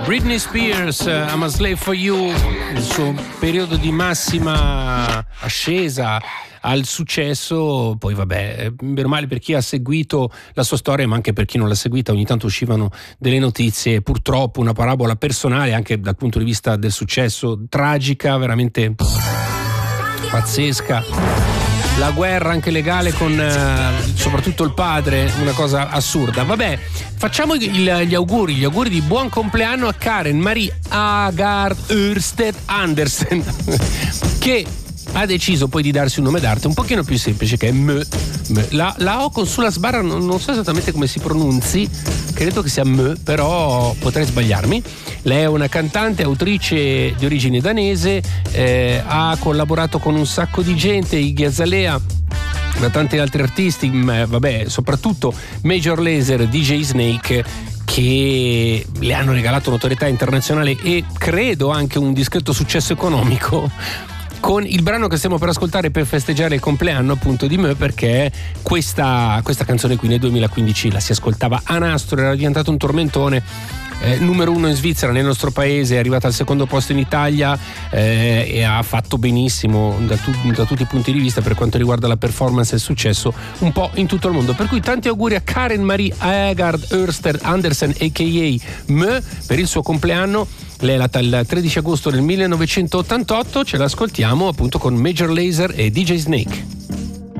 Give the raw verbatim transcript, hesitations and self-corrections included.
Britney Spears, I'm a Slave for You, il suo periodo di massima ascesa al successo. Poi vabbè, per male per chi ha seguito la sua storia, ma anche per chi non l'ha seguita, ogni tanto uscivano delle notizie, purtroppo una parabola personale anche dal punto di vista del successo, tragica, veramente pazzesca. La guerra anche legale con eh, soprattutto il padre, una cosa assurda. Vabbè, facciamo il, gli auguri, gli auguri di buon compleanno a Karen Marie Agard Ørsted Andersen, che ha deciso poi di darsi un nome d'arte un pochino più semplice, che è Mö. Mö. La, la O con sulla sbarra non, non so esattamente come si pronunzi, credo che sia Mö, però potrei sbagliarmi. Lei è una cantante, autrice di origine danese, eh, ha collaborato con un sacco di gente, Iggy Azalea, da tanti altri artisti, mh, vabbè, soprattutto Major Lazer, D J Snake, che le hanno regalato notorietà internazionale e credo anche un discreto successo economico con il brano che stiamo per ascoltare per festeggiare il compleanno appunto di Mö, perché questa, questa canzone qui nel duemilaquindici la si ascoltava a nastro, era diventato un tormentone. Eh, numero uno in Svizzera, nel nostro paese, è arrivata al secondo posto in Italia, eh, e ha fatto benissimo da, tu, da tutti i punti di vista per quanto riguarda la performance e il successo un po' in tutto il mondo. Per cui tanti auguri a Karen Marie Agard Ørsted Andersen a k a. Mö per il suo compleanno. Lei è nata il tredici agosto del millenovecentottantotto, ce l'ascoltiamo appunto con Major Lazer e D J Snake.